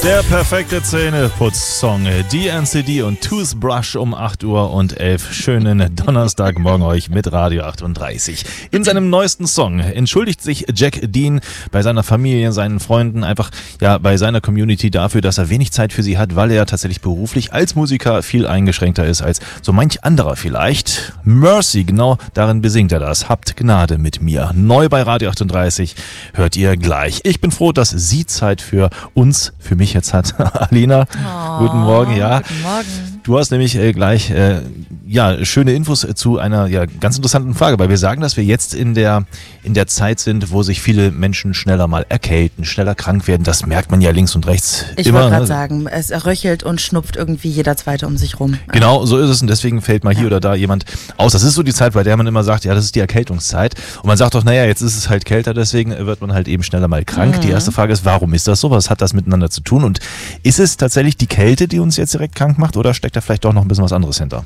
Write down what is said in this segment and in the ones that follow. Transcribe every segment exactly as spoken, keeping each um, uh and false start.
Der perfekte Zähneputz-Song, D N C D und Toothbrush um acht Uhr und elf. Schönen Donnerstagmorgen euch mit Radio achtunddreißig. In seinem neuesten Song entschuldigt sich Jack Dean bei seiner Familie, seinen Freunden, einfach ja bei seiner Community dafür, dass er wenig Zeit für sie hat, weil er tatsächlich beruflich als Musiker viel eingeschränkter ist als so manch anderer vielleicht. Mercy, genau darin besingt er das. Habt Gnade mit mir. Neu bei Radio achtunddreißig hört ihr gleich. Ich bin froh, dass sie Zeit für uns, für mich jetzt hat. Alina, oh, guten Morgen. Ja, guten Morgen. Du hast nämlich äh, gleich äh, ja schöne Infos äh, zu einer ja ganz interessanten Frage, weil wir sagen, dass wir jetzt in der in der Zeit sind, wo sich viele Menschen schneller mal erkälten, schneller krank werden. Das merkt man ja links und rechts ich immer. Ich wollte gerade ne? sagen, es röchelt und schnupft irgendwie jeder Zweite um sich rum. Genau, so ist es und deswegen fällt mal hier ja. oder da jemand aus. Das ist so die Zeit, bei der man immer sagt, ja, das ist die Erkältungszeit. Und man sagt doch, naja, jetzt ist es halt kälter, deswegen wird man halt eben schneller mal krank. Mhm. Die erste Frage ist, warum ist das so? Was hat das miteinander zu tun? Und ist es tatsächlich die Kälte, die uns jetzt direkt krank macht oder steckt da vielleicht doch noch ein bisschen was anderes hinter?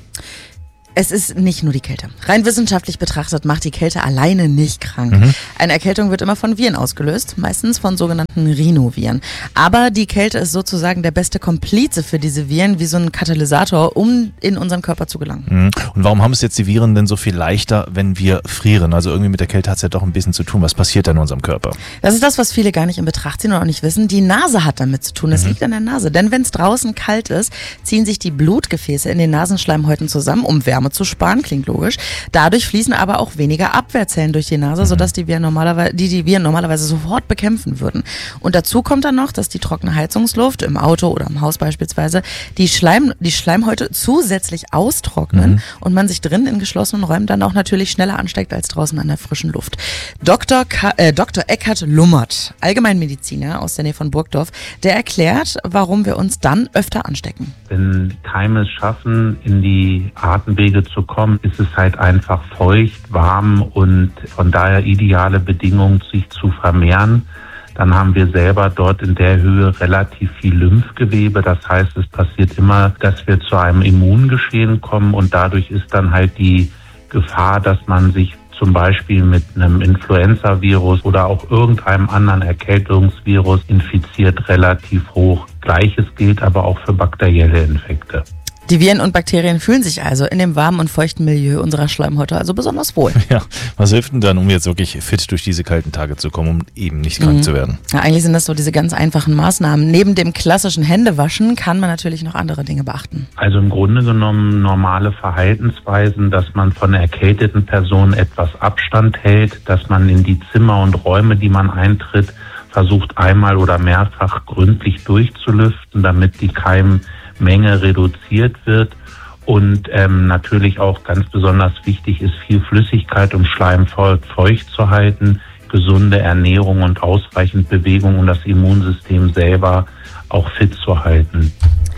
Es ist nicht nur die Kälte. Rein wissenschaftlich betrachtet macht die Kälte alleine nicht krank. Mhm. Eine Erkältung wird immer von Viren ausgelöst, meistens von sogenannten Rhinoviren. Aber die Kälte ist sozusagen der beste Komplize für diese Viren, wie so ein Katalysator, um in unseren Körper zu gelangen. Mhm. Und warum haben es jetzt die Viren denn so viel leichter, wenn wir frieren? Also irgendwie mit der Kälte hat es ja doch ein bisschen zu tun. Was passiert da in unserem Körper? Das ist das, was viele gar nicht in Betracht ziehen und auch nicht wissen. Die Nase hat damit zu tun. Es mhm. liegt an der Nase. Denn wenn es draußen kalt ist, ziehen sich die Blutgefäße in den Nasenschleimhäuten zusammen, um Wärme zu sparen, klingt logisch. Dadurch fließen aber auch weniger Abwehrzellen durch die Nase, sodass die Viren normalerweise, die, die Viren normalerweise sofort bekämpfen würden. Und dazu kommt dann noch, dass die trockene Heizungsluft im Auto oder im Haus beispielsweise die, Schleim, die Schleimhäute zusätzlich austrocknen mhm. und man sich drin in geschlossenen Räumen dann auch natürlich schneller ansteckt als draußen an der frischen Luft. Doktor Ka- äh, Doktor Eckhard Lummert, Allgemeinmediziner aus der Nähe von Burgdorf, der erklärt, warum wir uns dann öfter anstecken. Wenn Keime es schaffen, in die Atemwege zu kommen, ist es halt einfach feucht, warm und von daher ideale Bedingungen, sich zu vermehren. Dann haben wir selber dort in der Höhe relativ viel Lymphgewebe. Das heißt, es passiert immer, dass wir zu einem Immungeschehen kommen und dadurch ist dann halt die Gefahr, dass man sich zum Beispiel mit einem Influenza-Virus oder auch irgendeinem anderen Erkältungsvirus infiziert, relativ hoch. Gleiches gilt aber auch für bakterielle Infekte. Die Viren und Bakterien fühlen sich also in dem warmen und feuchten Milieu unserer Schleimhäute also besonders wohl. Ja, was hilft denn dann, um jetzt wirklich fit durch diese kalten Tage zu kommen, um eben nicht krank mhm. zu werden? Ja, eigentlich sind das so diese ganz einfachen Maßnahmen. Neben dem klassischen Händewaschen kann man natürlich noch andere Dinge beachten. Also im Grunde genommen normale Verhaltensweisen, dass man von erkälteten Personen etwas Abstand hält, dass man in die Zimmer und Räume, die man eintritt, versucht einmal oder mehrfach gründlich durchzulüften, damit die Keim Menge reduziert wird und ähm, natürlich auch ganz besonders wichtig ist viel Flüssigkeit, um Schleim feucht zu halten, gesunde Ernährung und ausreichend Bewegung, um das Immunsystem selber auch fit zu halten.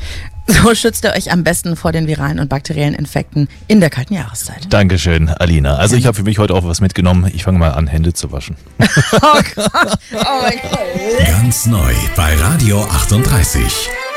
So schützt ihr euch am besten vor den viralen und bakteriellen Infekten in der kalten Jahreszeit. Dankeschön, Alina. Also ich habe für mich heute auch was mitgenommen. Ich fange mal an, Hände zu waschen. Oh Gott, oh mein Gott. Ganz neu bei Radio achtunddreißig.